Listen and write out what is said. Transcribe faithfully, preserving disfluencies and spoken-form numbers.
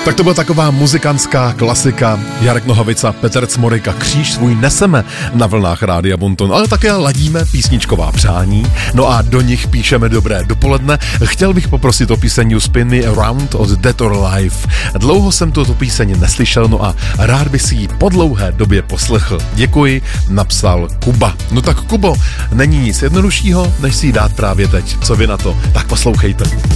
Tak to byla taková muzikantská klasika. Jarek Nohavica, Petr Cmorejka, Kříž svůj neseme na vlnách Rádia Bonton, ale také ladíme písničková přání, no a do nich píšeme dobré dopoledne. Chtěl bych poprosit o píseň You Spin Me Around od Dead or Alive. Dlouho jsem tuto píseň neslyšel, no a rád bych si ji po dlouhé době poslechl. Děkuji, napsal Kuba. No tak Kubo, není nic jednoduššího, než si ji dát právě teď. Co vy na to? Tak poslouchejte.